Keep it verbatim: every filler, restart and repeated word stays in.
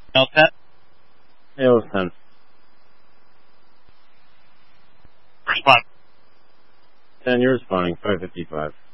L ten? Yeah, it was ten. Respond. ten, you're responding. five fifty-five.